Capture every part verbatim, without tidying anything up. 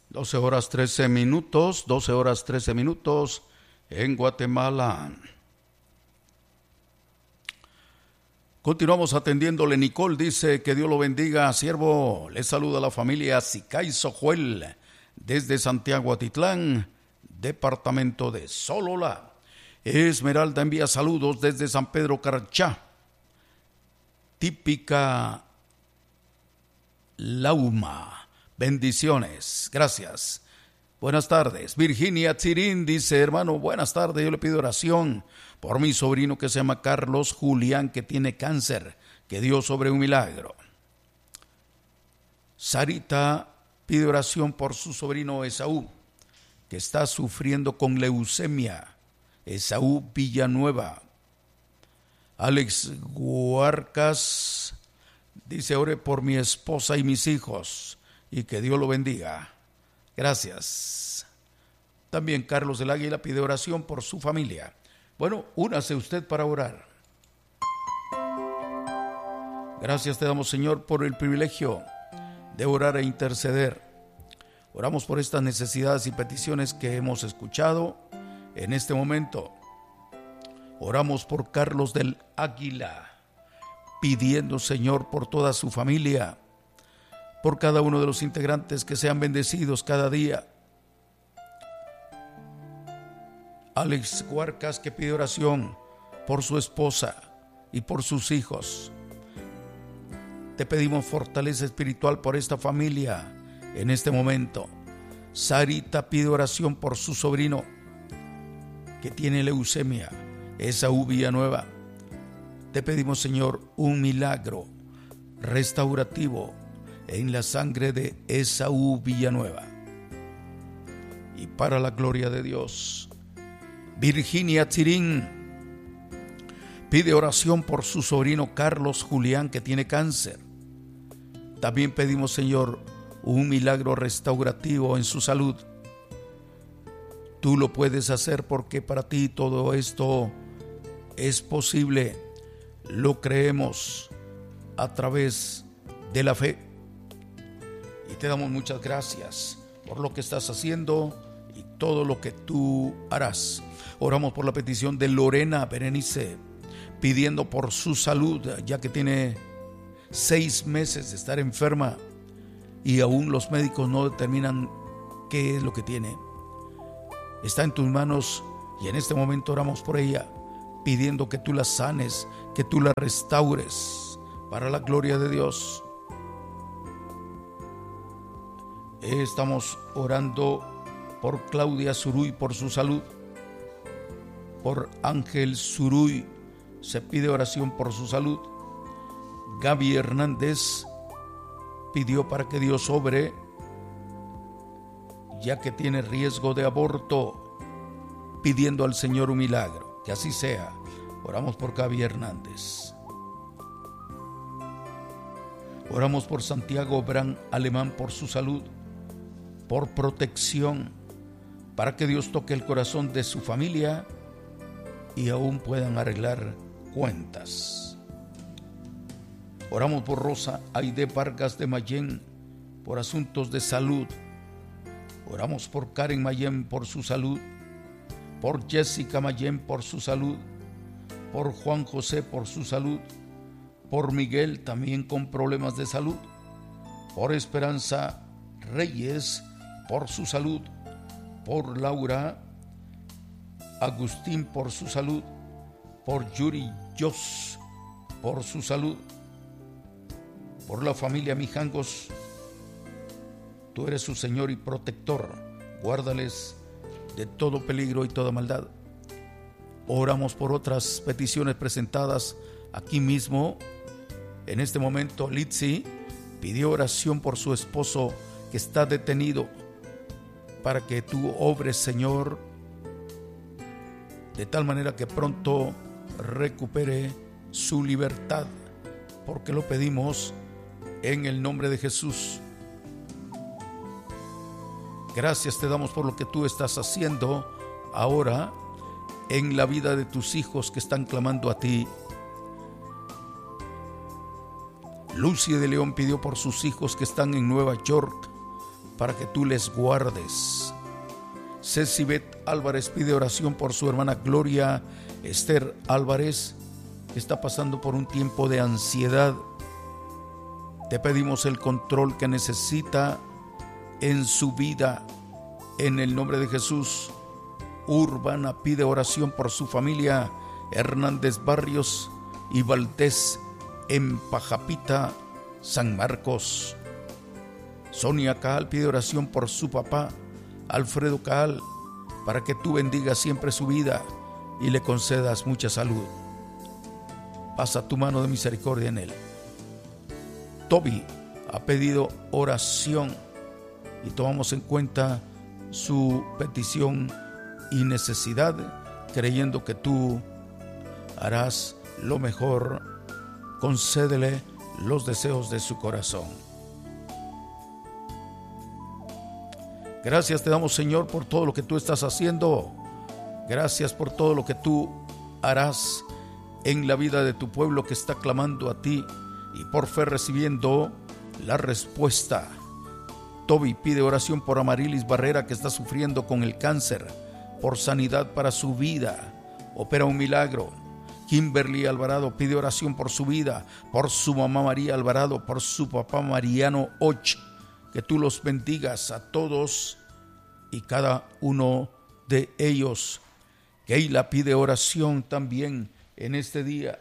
doce horas trece minutos, doce horas trece minutos en Guatemala. Continuamos atendiéndole. Nicole dice que Dios lo bendiga, siervo. Le saluda a la familia Sicay Sojuel desde Santiago Atitlán, departamento de Solola. Esmeralda envía saludos desde San Pedro Carachá, típica Lauma. Bendiciones, gracias. Buenas tardes. Virginia Tsirín dice, hermano, buenas tardes, yo le pido oración por mi sobrino que se llama Carlos Julián, que tiene cáncer, que Dios sobre un milagro. Sarita pide oración por su sobrino Esaú, que está sufriendo con leucemia. Esaú Villanueva. Alex Huarcas dice, ore por mi esposa y mis hijos y que Dios lo bendiga. Gracias. También Carlos del Águila pide oración por su familia. Bueno, únase usted para orar. Gracias te damos, Señor, por el privilegio de orar e interceder. Oramos por estas necesidades y peticiones que hemos escuchado en este momento. Oramos por Carlos del Águila, pidiendo, Señor, por toda su familia, por cada uno de los integrantes que sean bendecidos cada día. Alex Huarcas, que pide oración por su esposa y por sus hijos. Te pedimos fortaleza espiritual por esta familia en este momento. Sarita pide oración por su sobrino que tiene leucemia, Esaú Villanueva. Te pedimos, Señor, un milagro restaurativo en la sangre de Esaú Villanueva. Y para la gloria de Dios, Virginia Tsirín pide oración por su sobrino Carlos Julián, que tiene cáncer. También pedimos, Señor, un milagro restaurativo en su salud. Tú lo puedes hacer porque para ti todo esto es posible. Lo creemos a través de la fe. Y te damos muchas gracias por lo que estás haciendo y todo lo que tú harás. Oramos por la petición de Lorena Berenice, pidiendo por su salud, ya que tiene seis meses de estar enferma y aún los médicos no determinan qué es lo que tiene. Está en tus manos y en este momento oramos por ella, pidiendo que tú la sanes, que tú la restaures para la gloria de Dios. Estamos orando por Claudia Zuruy, por su salud. Por Ángel Zuruy se pide oración por su salud. Gaby Hernández pidió para que Dios obre, ya que tiene riesgo de aborto, pidiendo al Señor un milagro. Que así sea. Oramos por Gaby Hernández. Oramos por Santiago Bran Alemán, por su salud, por protección, para que Dios toque el corazón de su familia y aún puedan arreglar cuentas. Oramos por Rosa Aide Vargas de Mayén, por asuntos de salud. Oramos por Karen Mayén, por su salud, por Jessica Mayén, por su salud, por Juan José, por su salud, por Miguel, también con problemas de salud, por Esperanza Reyes, por su salud, por Laura Agustín, por su salud, por Yuri Jos, por su salud, por la familia Mijangos. Tú eres su Señor y protector, guárdales de todo peligro y toda maldad. Oramos por otras peticiones presentadas aquí mismo. En este momento, Litsi pidió oración por su esposo que está detenido, para que tú obres, Señor, de tal manera que pronto recupere su libertad, porque lo pedimos en el nombre de Jesús. Gracias te damos por lo que tú estás haciendo ahora en la vida de tus hijos que están clamando a ti. Lucy de León pidió por sus hijos que están en Nueva York, para que tú les guardes. Cecibet Álvarez pide oración por su hermana Gloria Esther Álvarez, que está pasando por un tiempo de ansiedad. Te pedimos el control que necesita en su vida, en el nombre de Jesús. Urbana pide oración por su familia Hernández Barrios y Valdés en Pajapita, San Marcos. Sonia Caal pide oración por su papá Alfredo Caal, para que tú bendigas siempre su vida y le concedas mucha salud. Pasa tu mano de misericordia en él. Toby ha pedido oración y tomamos en cuenta su petición y necesidad, creyendo que tú harás lo mejor. Concédele los deseos de su corazón. Gracias te damos, Señor, por todo lo que tú estás haciendo. Gracias por todo lo que tú harás en la vida de tu pueblo que está clamando a ti y por fe recibiendo la respuesta. Toby pide oración por Amarilis Barrera, que está sufriendo con el cáncer, por sanidad para su vida. Opera un milagro. Kimberly Alvarado pide oración por su vida, por su mamá María Alvarado, por su papá Mariano Och. Que tú los bendigas a todos y cada uno de ellos. Keila pide oración también en este día.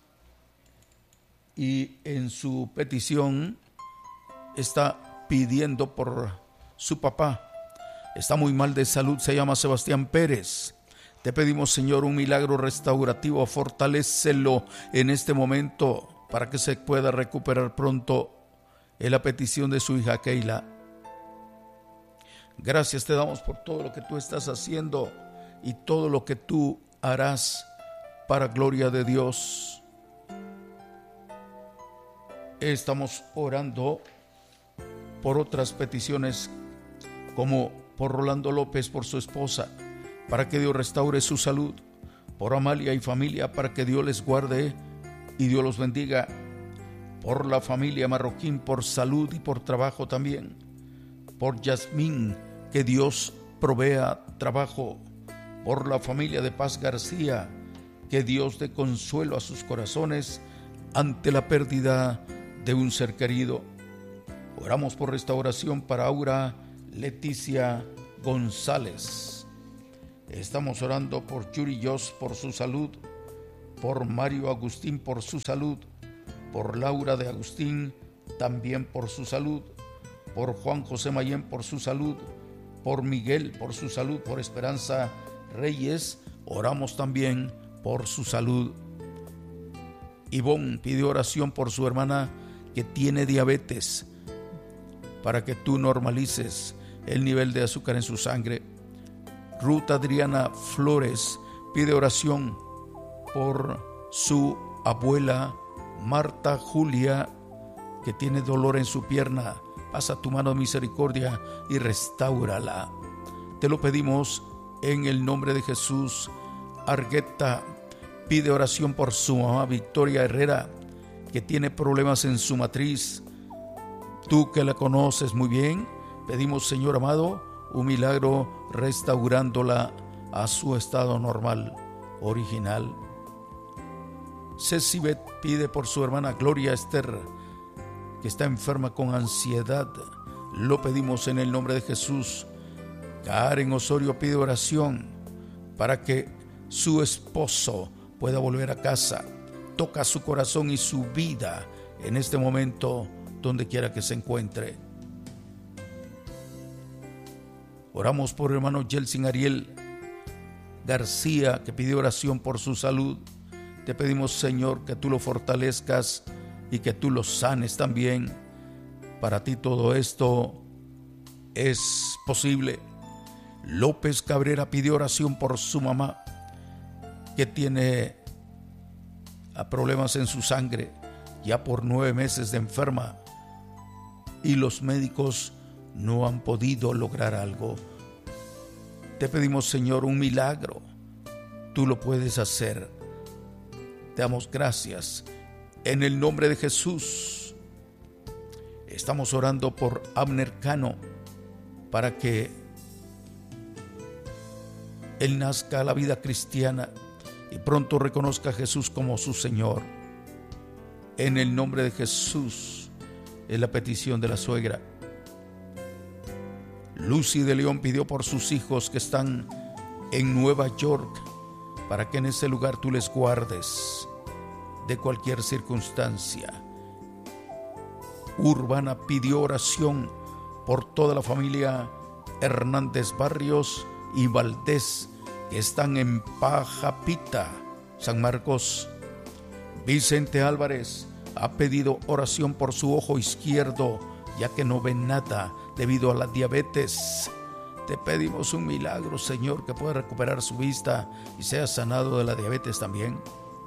Y en su petición está pidiendo por su papá. Está muy mal de salud, se llama Sebastián Pérez. Te pedimos, Señor, un milagro restaurativo. Fortalécelo en este momento para que se pueda recuperar pronto. En la petición de su hija Keila. Gracias te damos por todo lo que tú estás haciendo y todo lo que tú harás para gloria de Dios. Estamos orando por otras peticiones, como por Rolando López, por su esposa, para que Dios restaure su salud, por Amalia y familia, para que Dios les guarde y Dios los bendiga, por la familia Marroquín, por salud y por trabajo también, por Yasmín, que Dios provea trabajo, por la familia de Paz García, que Dios dé consuelo a sus corazones ante la pérdida de un ser querido. Oramos por restauración para Aura Leticia González. Estamos orando por Yuri Jos por su salud, por Mario Agustín por su salud, por Laura de Agustín también por su salud, por Juan José Mayén por su salud, por Miguel por su salud, por Esperanza Reyes, oramos también por su salud. Ivonne pidió oración por su hermana que tiene diabetes, para que tú normalices el nivel de azúcar en su sangre. Ruth Adriana Flores pide oración por su abuela Marta Julia, que tiene dolor en su pierna. Pasa tu mano de misericordia y restáurala. Te lo pedimos en el nombre de Jesús. Argueta pide oración por su mamá Victoria Herrera, que tiene problemas en su matriz. Tú que la conoces muy bien, pedimos, Señor amado, un milagro restaurándola a su estado normal, original. Cecibet pide por su hermana Gloria Esther, que está enferma con ansiedad. Lo pedimos en el nombre de Jesús. Karen Osorio pide oración para que su esposo pueda volver a casa. Toca su corazón y su vida en este momento, donde quiera que se encuentre. Oramos por el hermano Yelsin Ariel García, que pide oración por su salud. Te pedimos, Señor, que tú lo fortalezcas y que tú lo sanes también. Para ti todo esto es posible. López Cabrera pidió oración por su mamá, que tiene problemas en su sangre, ya por nueve meses de enferma, y los médicos no han podido lograr algo. Te pedimos, Señor, un milagro. Tú lo puedes hacer. Te damos gracias en el nombre de Jesús. Estamos orando por Abner Cano, para que él nazca a la vida cristiana y pronto reconozca a Jesús como su Señor. En el nombre de Jesús es la petición de la suegra. Lucy de León pidió por sus hijos que están en Nueva York, para que en ese lugar tú les guardes de cualquier circunstancia. Urbana pidió oración por toda la familia Hernández Barrios y Valdés, que están en Pajapita, San Marcos. Vicente Álvarez ha pedido oración por su ojo izquierdo, ya que no ve nada debido a la diabetes. Te pedimos un milagro, Señor, que pueda recuperar su vista y sea sanado de la diabetes también.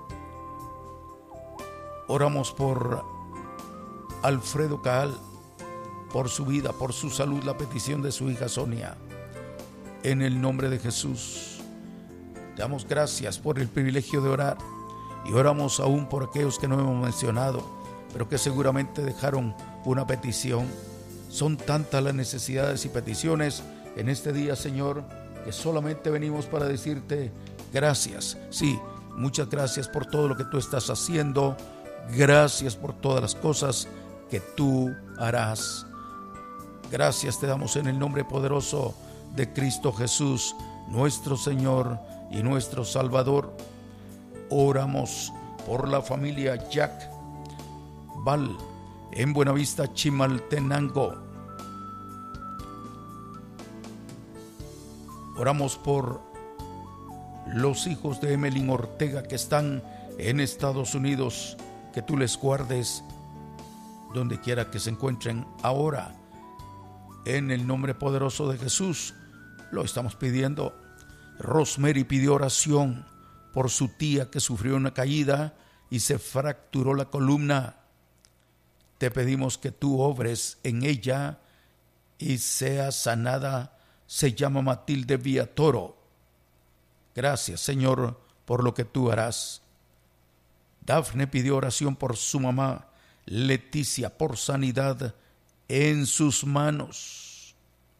Oramos por Alfredo Caal, por su vida, por su salud, la petición de su hija Sonia. En el nombre de Jesús, te damos gracias por el privilegio de orar y oramos aún por aquellos que no hemos mencionado, pero que seguramente dejaron una petición. Son tantas las necesidades y peticiones en este día, Señor, que solamente venimos para decirte gracias. Sí, muchas gracias por todo lo que tú estás haciendo. Gracias por todas las cosas que tú harás. Gracias te damos en el nombre poderoso de Cristo Jesús, nuestro Señor y nuestro Salvador. Oramos por la familia Jack Val en Buenavista, Chimaltenango. Oramos por los hijos de Emelín Ortega que están en Estados Unidos, que tú les guardes donde quiera que se encuentren ahora. En el nombre poderoso de Jesús lo estamos pidiendo. Rosemary pidió oración por su tía que sufrió una caída y se fracturó la columna. Te pedimos que tú obres en ella y sea sanada. Se llama Matilde Villatoro. Gracias, Señor, por lo que tú harás. Dafne pidió oración por su mamá Leticia, por sanidad en sus manos.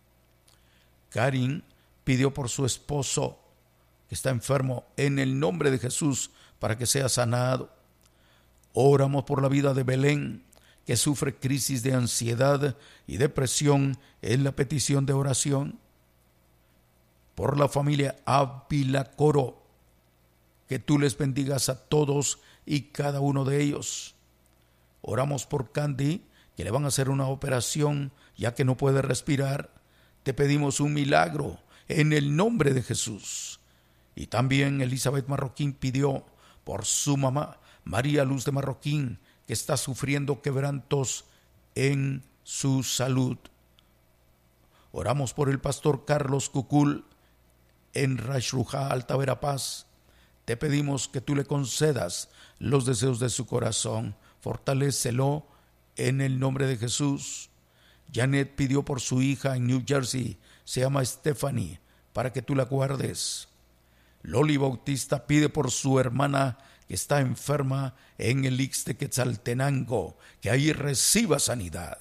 Karin pidió por su esposo que está enfermo, en el nombre de Jesús, para que sea sanado. Oramos por la vida de Belén, que sufre crisis de ansiedad y depresión, en la petición de oración. Por la familia Ávila Coro, que tú les bendigas a todos y cada uno de ellos. Oramos por Candy, que le van a hacer una operación ya que no puede respirar. Te pedimos un milagro en el nombre de Jesús. Y también Elizabeth Marroquín pidió por su mamá María Luz de Marroquín, que está sufriendo quebrantos en su salud. Oramos por el pastor Carlos Cucul en Rashruja, Alta Verapaz. Te pedimos que tú le concedas los deseos de su corazón. Fortalécelo en el nombre de Jesús. Janet pidió por su hija en New Jersey, se llama Stephanie, para que tú la guardes. Loli Bautista pide por su hermana que está enferma en el Ixte Quetzaltenango, que ahí reciba sanidad.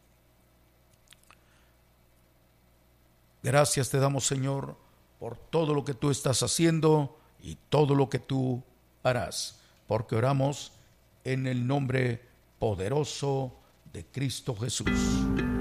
Gracias te damos, Señor, por todo lo que tú estás haciendo y todo lo que tú harás, porque oramos en el nombre poderoso de Cristo Jesús.